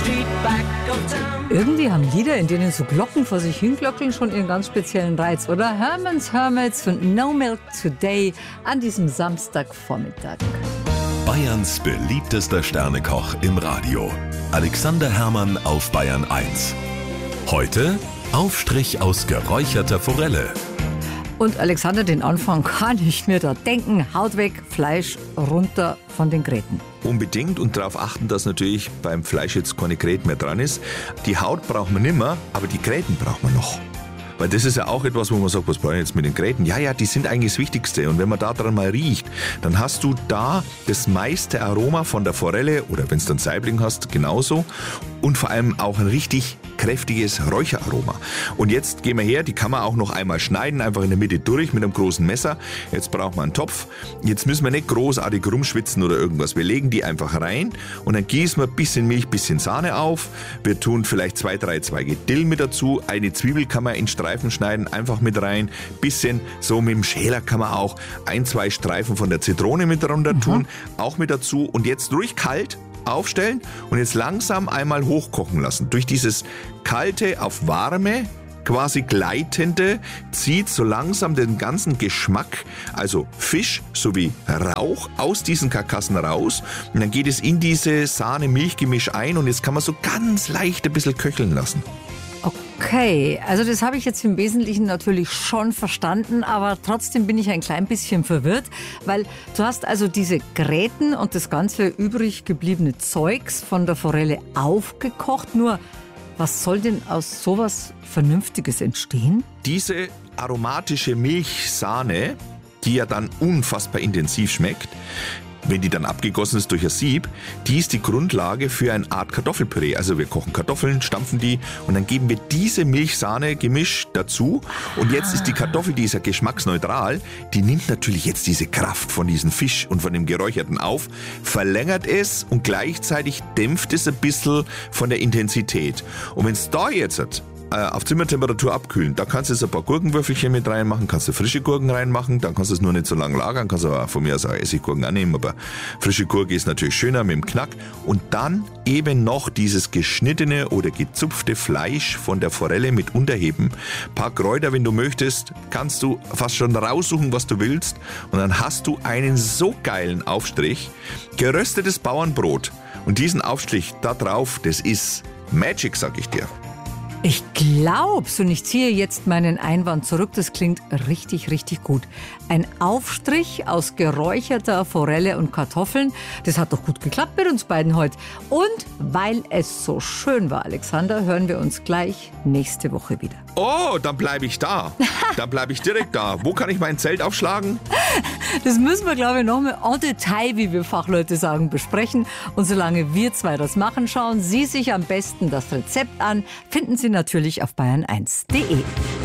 Irgendwie haben Lieder, in denen so Glocken vor sich hinglockeln, schon ihren ganz speziellen Reiz, oder? Herman's Hermits und No Milk Today an diesem Samstagvormittag. Bayerns beliebtester Sternekoch im Radio. Alexander Herrmann auf Bayern 1. Heute Aufstrich aus geräucherter Forelle. Und Alexander, den Anfang kann ich mir da denken. Haut weg, Fleisch runter von den Gräten. Unbedingt und darauf achten, dass natürlich beim Fleisch jetzt keine Gräten mehr dran ist. Die Haut braucht man nimmer, aber die Gräten braucht man noch. Weil das ist ja auch etwas, wo man sagt, was brauche ich jetzt mit den Gräten? Ja, die sind eigentlich das Wichtigste. Und wenn man da dran mal riecht, dann hast du da das meiste Aroma von der Forelle oder wenn es dann Saibling hast, genauso. Und vor allem auch ein richtig kräftiges Räucheraroma. Und jetzt gehen wir her, die kann man auch noch einmal schneiden, einfach in der Mitte durch mit einem großen Messer. Jetzt braucht man einen Topf. Jetzt müssen wir nicht großartig rumschwitzen oder irgendwas. Wir legen die einfach rein und dann gießen wir ein bisschen Milch, ein bisschen Sahne auf. Wir tun vielleicht 2-3 Zweige Dill mit dazu. Eine Zwiebel kann man in Streifen schneiden, einfach mit rein. Bisschen so mit dem Schäler kann man auch 1-2 Streifen von der Zitrone mit runter tun, auch mit dazu. Und jetzt ruhig kalt aufstellen und jetzt langsam einmal hochkochen lassen. Durch dieses kalte auf warme, quasi gleitende, zieht so langsam den ganzen Geschmack, also Fisch sowie Rauch aus diesen Karkassen raus und dann geht es in diese Sahne-Milch-Gemisch ein und jetzt kann man so ganz leicht ein bisschen köcheln lassen. Okay, also das habe ich jetzt im Wesentlichen natürlich schon verstanden, aber trotzdem bin ich ein klein bisschen verwirrt, weil du hast also diese Gräten und das ganze übrig gebliebene Zeugs von der Forelle aufgekocht, nur was soll denn aus sowas Vernünftiges entstehen? Diese aromatische Milchsahne, die ja dann unfassbar intensiv schmeckt, wenn die dann abgegossen ist durch ein Sieb, die ist die Grundlage für eine Art Kartoffelpüree. Also wir kochen Kartoffeln, stampfen die und dann geben wir diese Milch-Sahne-Gemisch dazu. Und jetzt ist die Kartoffel, die ist ja geschmacksneutral, die nimmt natürlich jetzt diese Kraft von diesem Fisch und von dem Geräucherten auf, verlängert es und gleichzeitig dämpft es ein bisschen von der Intensität. Und wenn es da jetzt auf Zimmertemperatur abkühlen. Da kannst du jetzt ein paar Gurkenwürfelchen mit reinmachen, kannst du frische Gurken reinmachen, dann kannst du es nur nicht so lange lagern, kannst aber von mir aus auch Essiggurken annehmen, aber frische Gurke ist natürlich schöner mit dem Knack. Und dann eben noch dieses geschnittene oder gezupfte Fleisch von der Forelle mit unterheben. Ein paar Kräuter, wenn du möchtest, kannst du fast schon raussuchen, was du willst. Und dann hast du einen so geilen Aufstrich. Geröstetes Bauernbrot. Und diesen Aufstrich da drauf, das ist Magic, sag ich dir. Ich glaub's und ich ziehe jetzt meinen Einwand zurück. Das klingt richtig, richtig gut. Ein Aufstrich aus geräucherter Forelle und Kartoffeln. Das hat doch gut geklappt mit uns beiden heute. Und weil es so schön war, Alexander, hören wir uns gleich nächste Woche wieder. Oh, dann bleibe ich da. Dann bleibe ich direkt da. Wo kann ich mein Zelt aufschlagen? Das müssen wir, glaube ich, noch mal en Detail, wie wir Fachleute sagen, besprechen. Und solange wir zwei das machen, schauen Sie sich am besten das Rezept an. Finden Sie natürlich auf bayern1.de.